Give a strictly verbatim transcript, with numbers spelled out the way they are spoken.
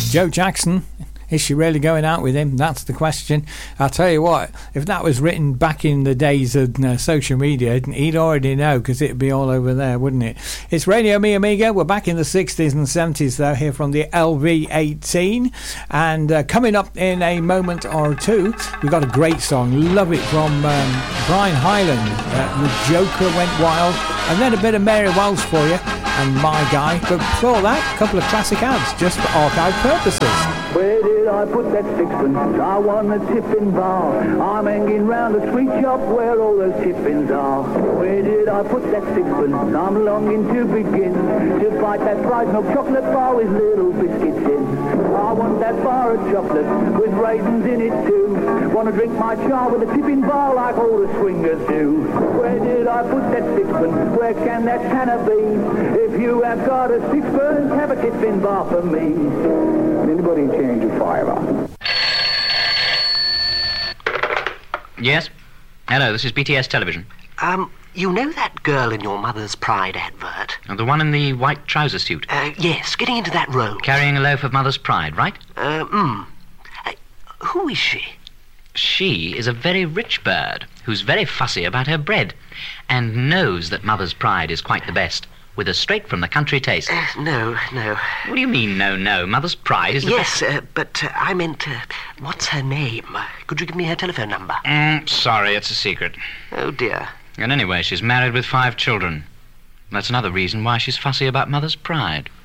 Joe Jackson. Is she really going out with him? That's the question. I'll tell you what, if that was written back in the days of uh, social media, he'd already know, because it'd be all over there, wouldn't it? It's Radio Mi Amiga. We're back in the sixties and seventies, though, here from the L V eighteen. And uh, coming up in a moment or two, we've got a great song, Love It, from um, Brian Hyland. Uh, the Joker Went Wild. And then a bit of Mary Wells for you, and My Guy. But before that, a couple of classic ads, just for archive purposes. Where did I put that sixpence? I want a tipping bar. I'm hanging round the sweet shop where all those tippings are. Where did I put that sixpence? I'm longing to begin to bite that fried milk chocolate bar with little biscuits in. I want that bar of chocolate with raisins in it too. Want to drink my char with a tipping bar like all the swingers do. Where did I put that sixpence? Where can that tanner be? If you have got a sixpence, have a tipping bar for me. Anybody change a fiver? Yes? Hello, this is B T S Television. Um, you know that girl in your Mother's Pride advert? Oh, the one in the white trouser suit? Uh, yes, getting into that role. Carrying a loaf of Mother's Pride, right? Uh, hmm. Uh, who is she? She is a very rich bird who's very fussy about her bread and knows that Mother's Pride is quite the best, with a straight-from-the-country taste. Uh, no, no. What do you mean, no, no? Mother's Pride is the yes, best... Yes, uh, but uh, I meant, uh, what's her name? Could you give me her telephone number? Mm, sorry, it's a secret. Oh, dear. And anyway, she's married with five children. That's another reason why she's fussy about Mother's Pride.